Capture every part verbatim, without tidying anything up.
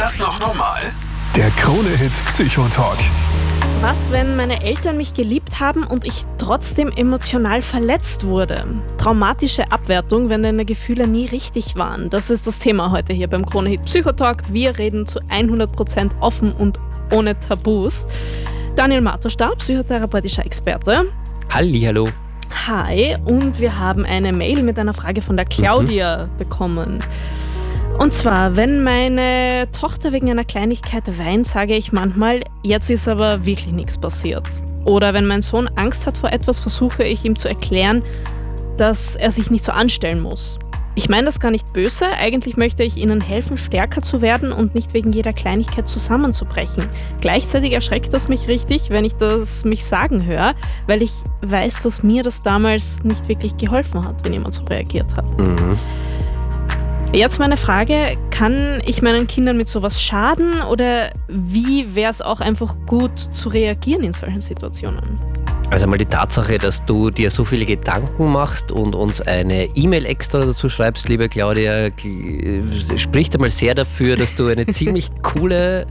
das noch normal? Der Krone-Hit Psychotalk. Was, wenn meine Eltern mich geliebt haben und ich trotzdem emotional verletzt wurde? Traumatische Abwertung, wenn deine Gefühle nie richtig waren. Das ist das Thema heute hier beim Krone-Hit Psychotalk. Wir reden zu hundert Prozent offen und ohne Tabus. Daniel Martostar, psychotherapeutischer Experte. Hallihallo. Hi, und wir haben eine Mail mit einer Frage von der Claudia mhm. bekommen. Und zwar, wenn meine Tochter wegen einer Kleinigkeit weint, sage ich manchmal, jetzt ist aber wirklich nichts passiert. Oder wenn mein Sohn Angst hat vor etwas, versuche ich ihm zu erklären, dass er sich nicht so anstellen muss. Ich meine das gar nicht böse, eigentlich möchte ich ihnen helfen, stärker zu werden und nicht wegen jeder Kleinigkeit zusammenzubrechen. Gleichzeitig erschreckt das mich richtig, wenn ich das mich sagen höre, weil ich weiß, dass mir das damals nicht wirklich geholfen hat, wenn jemand so reagiert hat. Mhm. Jetzt meine Frage, kann ich meinen Kindern mit sowas schaden oder wie wäre es auch einfach gut zu reagieren in solchen Situationen? Also mal die Tatsache, dass du dir so viele Gedanken machst und uns eine E-Mail extra dazu schreibst, liebe Claudia, spricht einmal sehr dafür, dass du eine ziemlich coole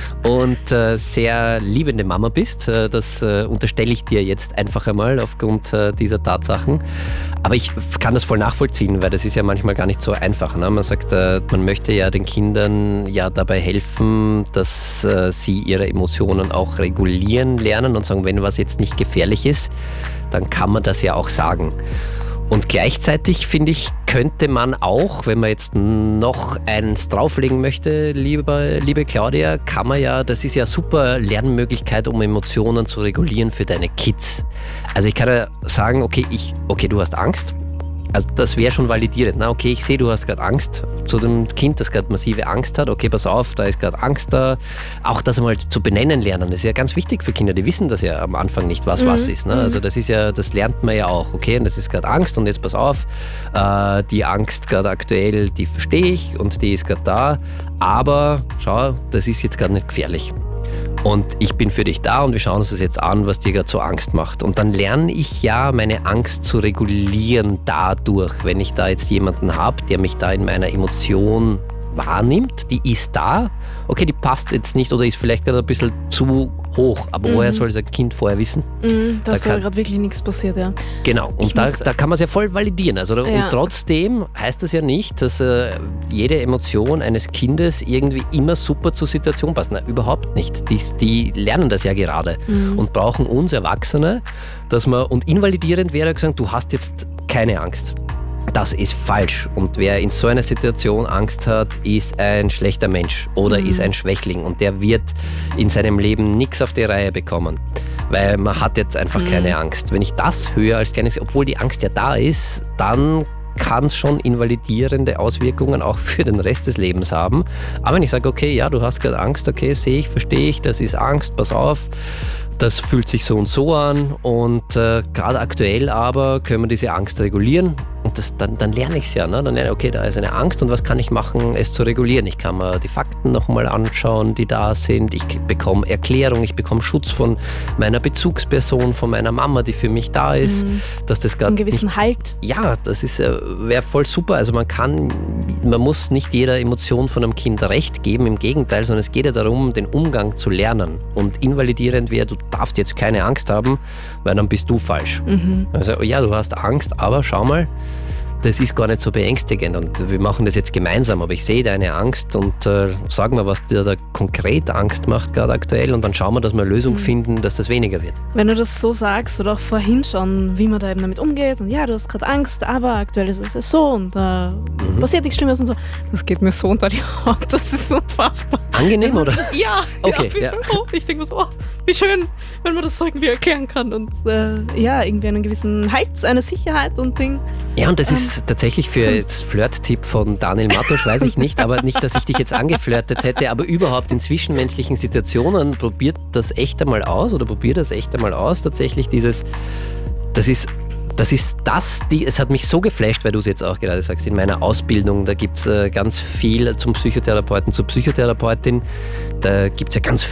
und äh, sehr liebende Mama bist. Das äh, unterstelle ich dir jetzt einfach einmal aufgrund äh, dieser Tatsachen. Aber ich kann das voll nachvollziehen, weil das ist ja manchmal gar nicht so einfach. Ne? Man sagt, äh, man möchte ja den Kindern ja dabei helfen, dass äh, sie ihre Emotionen auch regulieren lernen und sagen, wenn was jetzt nicht gefährlich ist, dann kann man das ja auch sagen. Und gleichzeitig, finde ich, könnte man auch, wenn man jetzt noch eins drauflegen möchte, liebe, liebe Claudia, kann man ja, das ist ja super Lernmöglichkeit, um Emotionen zu regulieren für deine Kids. Also ich kann ja sagen, okay, ich, okay, du hast Angst. Also das wäre schon validierend. Na, okay, ich sehe, du hast gerade Angst zu dem Kind, das gerade massive Angst hat. Okay, pass auf, da ist gerade Angst da. Auch das einmal zu benennen lernen, das ist ja ganz wichtig für Kinder. Die wissen das ja am Anfang nicht, was mhm. was ist. Ne? Also das ist ja, das lernt man ja auch. Okay, und das ist gerade Angst und jetzt pass auf, äh, die Angst gerade aktuell, die verstehe ich und die ist gerade da. Aber schau, das ist jetzt gerade nicht gefährlich. Und ich bin für dich da und wir schauen uns das jetzt an, was dir gerade so Angst macht. Und dann lerne ich ja, meine Angst zu regulieren dadurch, wenn ich da jetzt jemanden habe, der mich da in meiner Emotion wahrnimmt, die ist da. Okay, die passt jetzt nicht oder ist vielleicht gerade ein bisschen zu hoch, aber mhm. woher soll das Kind vorher wissen? Mhm, dass da da gerade wirklich nichts passiert, ja. Genau, und da, da kann man es ja voll validieren. Also, ja. Und trotzdem heißt das ja nicht, dass äh, jede Emotion eines Kindes irgendwie immer super zur Situation passt. Nein, überhaupt nicht. Die, die lernen das ja gerade mhm. und brauchen uns Erwachsene, dass man, und invalidierend wäre gesagt, du hast jetzt keine Angst. Das ist falsch. Und wer in so einer Situation Angst hat, ist ein schlechter Mensch oder mhm. ist ein Schwächling. Und der wird in seinem Leben nichts auf die Reihe bekommen. Weil man hat jetzt einfach mhm. keine Angst. Wenn ich das höre als kleines, obwohl die Angst ja da ist, dann kann es schon invalidierende Auswirkungen auch für den Rest des Lebens haben. Aber wenn ich sage, okay, ja, du hast gerade Angst, okay, sehe ich, verstehe ich, das ist Angst, pass auf. Das fühlt sich so und so an und äh, gerade aktuell aber können wir diese Angst regulieren und das, dann, dann lerne ich es ja. Ne? Dann lerne ich, okay, da ist eine Angst und was kann ich machen, es zu regulieren? Ich kann mir die Fakten nochmal anschauen, die da sind. Ich bekomme Erklärung, ich bekomme Schutz von meiner Bezugsperson, von meiner Mama, die für mich da ist. Mhm. Dass das einen gewissen nicht, Halt. Ja, das ist äh, wäre voll super. Also man kann, man muss nicht jeder Emotion von einem Kind Recht geben, im Gegenteil, sondern es geht ja darum, den Umgang zu lernen. Und invalidierend wäre, du darfst jetzt keine Angst haben, weil dann bist du falsch. Mhm. Also ja, du hast Angst, aber schau mal, das ist gar nicht so beängstigend und wir machen das jetzt gemeinsam, aber ich sehe deine Angst und äh, sag mal, was dir da konkret Angst macht gerade aktuell und dann schauen wir, dass wir eine Lösung mhm. finden, dass das weniger wird. Wenn du das so sagst oder auch vorhin schon, wie man da eben damit umgeht und ja, du hast gerade Angst, aber aktuell ist es ja so und äh, mhm. passiert nichts Schlimmes und so, das geht mir so unter die Haut, das ist unfassbar. Angenehm, oder? Ja, okay, ja, ja. Oh, ich denke mir so, oh, wie schön, wenn man das so irgendwie erklären kann und äh, ja, irgendwie einen gewissen Halt, eine Sicherheit und Ding. Ja, und das ähm, ist tatsächlich für jetzt Flirt-Tipp von Daniel Matosch, weiß ich nicht, aber nicht, dass ich dich jetzt angeflirtet hätte, aber überhaupt in zwischenmenschlichen Situationen probiert das echt einmal aus oder probiert das echt einmal aus, tatsächlich dieses, das ist Das ist das, die, es hat mich so geflasht, weil du es jetzt auch gerade sagst, in meiner Ausbildung, da gibt es äh, ganz viel zum Psychotherapeuten, zur Psychotherapeutin, da gibt es ja ganz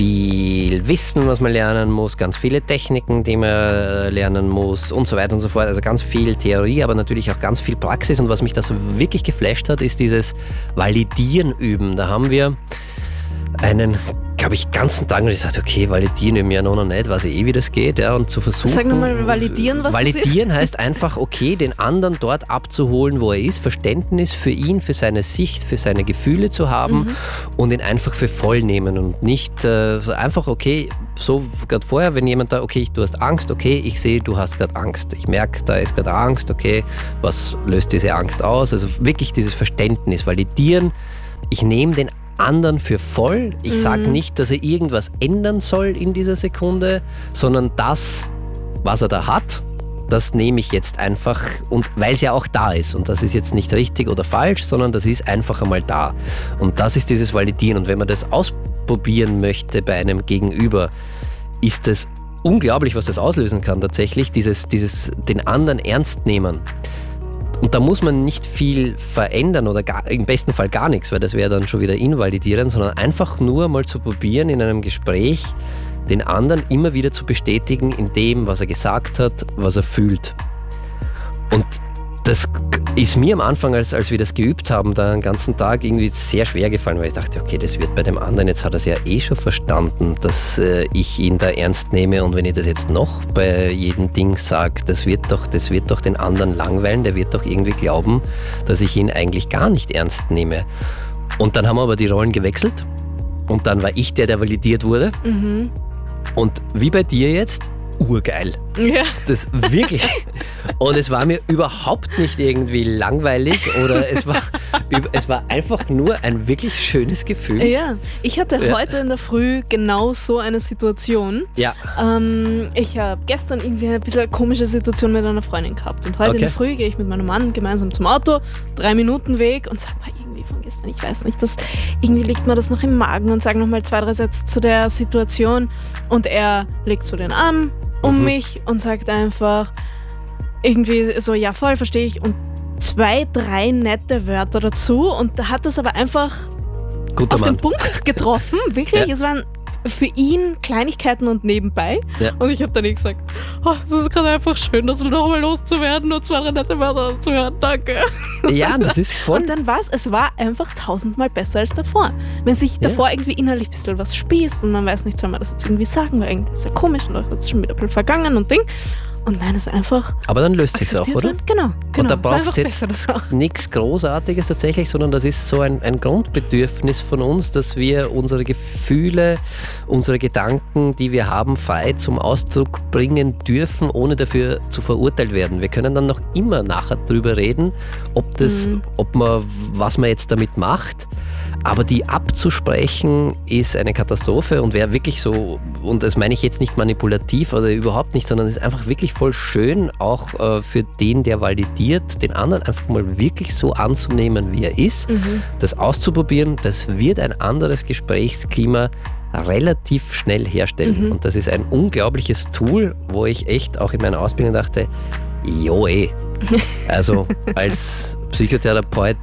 viel Wissen, was man lernen muss, ganz viele Techniken, die man äh, lernen muss und so weiter und so fort, also ganz viel Theorie, aber natürlich auch ganz viel Praxis und was mich das wirklich geflasht hat, ist dieses Validieren üben. Da haben wir einen, glaube ich, ganzen Tag und ich sagte, okay, validieren wir mir noch nicht, weiß ich eh, wie das geht, ja, und zu versuchen. Sag nochmal, validieren, was Validieren das ist? Validieren heißt einfach, okay, den anderen dort abzuholen, wo er ist, Verständnis für ihn, für seine Sicht, für seine Gefühle zu haben mhm. und ihn einfach für voll nehmen und nicht äh, so einfach, okay, so gerade vorher, wenn jemand da, okay, du hast Angst, okay, ich sehe, du hast gerade Angst. Ich merke, da ist gerade Angst, okay, was löst diese Angst aus? Also wirklich dieses Verständnis, validieren, ich nehme den anderen für voll. Ich mhm. sage nicht, dass er irgendwas ändern soll in dieser Sekunde, sondern das, was er da hat, das nehme ich jetzt einfach, und weil es ja auch da ist. Und das ist jetzt nicht richtig oder falsch, sondern das ist einfach einmal da. Und das ist dieses Validieren. Und wenn man das ausprobieren möchte bei einem Gegenüber, ist es unglaublich, was das auslösen kann tatsächlich, dieses, dieses den anderen ernst nehmen. Und da muss man nicht viel verändern oder gar, im besten Fall gar nichts, weil das wäre dann schon wieder invalidierend, sondern einfach nur mal zu probieren, in einem Gespräch den anderen immer wieder zu bestätigen in dem, was er gesagt hat, was er fühlt. Und das ist mir am Anfang, als, als wir das geübt haben, da den ganzen Tag irgendwie sehr schwer gefallen, weil ich dachte, okay, das wird bei dem anderen, jetzt hat er es ja eh schon verstanden, dass äh, ich ihn da ernst nehme, und wenn ich das jetzt noch bei jedem Ding sage, das wird doch, das wird doch den anderen langweilen, der wird doch irgendwie glauben, dass ich ihn eigentlich gar nicht ernst nehme. Und dann haben wir aber die Rollen gewechselt und dann war ich der, der validiert wurde. Mhm. Und wie bei dir jetzt, urgeil. Ja. Das wirklich. Und es war mir überhaupt nicht irgendwie langweilig oder es war, es war einfach nur ein wirklich schönes Gefühl. Ja, ich hatte ja. heute in der Früh genau so eine Situation. Ja. Ähm, ich habe gestern irgendwie eine bisschen komische Situation mit einer Freundin gehabt und heute okay. in der Früh gehe ich mit meinem Mann gemeinsam zum Auto, drei Minuten Weg und sag mal irgendwie von gestern, ich weiß nicht, das, irgendwie liegt mir das noch im Magen und sage nochmal zwei, drei Sätze zu der Situation und er legt so den Arm um mhm. mich und sagt einfach irgendwie so, ja voll, verstehe ich, und zwei, drei nette Wörter dazu und da hat das aber einfach Guter auf Mann. den Punkt getroffen, wirklich, ja. es waren für ihn Kleinigkeiten und nebenbei ja. und ich habe dann eh gesagt, oh, es ist gerade einfach schön, das nochmal loszuwerden und zwei, drei nette Wörter zu hören, danke. Ja, das ist voll. Und dann war es, es war einfach tausendmal besser als davor. Wenn sich ja. davor irgendwie innerlich ein bisschen was spießt und man weiß nicht, soll man das jetzt irgendwie sagen, weil irgendwie ist ja komisch und das ist schon wieder ein bisschen vergangen und Ding. Und nein, es ist einfach. Aber dann löst sich es auch, oder? Genau, genau. Und da braucht es jetzt nichts Großartiges tatsächlich, sondern das ist so ein, ein Grundbedürfnis von uns, dass wir unsere Gefühle, unsere Gedanken, die wir haben, frei zum Ausdruck bringen dürfen, ohne dafür zu verurteilt werden. Wir können dann noch immer nachher drüber reden, ob das, mhm. ob man, was man jetzt damit macht. Aber die abzusprechen ist eine Katastrophe und wäre wirklich so, und das meine ich jetzt nicht manipulativ oder überhaupt nicht, sondern es ist einfach wirklich voll schön, auch äh, für den, der validiert, den anderen einfach mal wirklich so anzunehmen, wie er ist, mhm. das auszuprobieren. Das wird ein anderes Gesprächsklima relativ schnell herstellen. Mhm. Und das ist ein unglaubliches Tool, wo ich echt auch in meiner Ausbildung dachte, jo ey, also als Psychotherapeut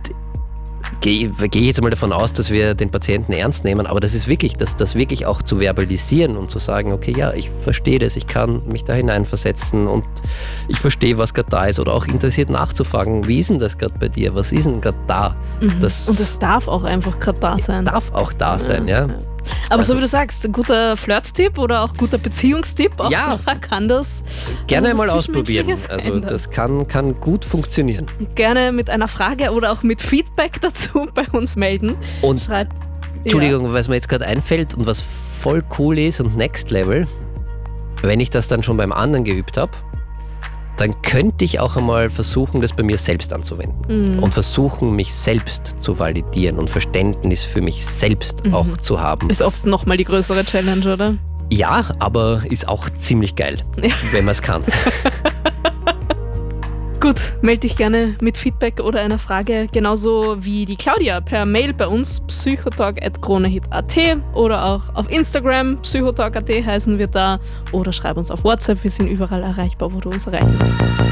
gehe geh ich jetzt mal davon aus, dass wir den Patienten ernst nehmen, aber das ist wirklich, das, das wirklich auch zu verbalisieren und zu sagen, okay, ja, ich verstehe das, ich kann mich da hineinversetzen und ich verstehe, was gerade da ist, oder auch interessiert nachzufragen, wie ist denn das gerade bei dir, was ist denn gerade da? Mhm. Das und es darf auch einfach gerade da sein. Darf auch da sein, ja. ja. ja. Aber also, so wie du sagst, ein guter Flirt-Tipp oder auch guter Beziehungstipp, auch ja, kann das gerne mal ausprobieren. Also das kann, kann gut funktionieren. Gerne mit einer Frage oder auch mit Feedback dazu bei uns melden. Und Schreibt, Entschuldigung, ja. was mir jetzt gerade einfällt und was voll cool ist und Next Level, wenn ich das dann schon beim anderen geübt habe, dann könnte ich auch einmal versuchen, das bei mir selbst anzuwenden. Mhm. Und versuchen, mich selbst zu validieren und Verständnis für mich selbst mhm. auch zu haben. Ist oft nochmal die größere Challenge, oder? Ja, aber ist auch ziemlich geil, ja. wenn man es kann. Gut, melde dich gerne mit Feedback oder einer Frage, genauso wie die Claudia per Mail bei uns, psychotalk at kronehit punkt at oder auch auf Instagram, psychotalk punkt at heißen wir da, oder schreib uns auf WhatsApp, wir sind überall erreichbar, wo du uns erreichst.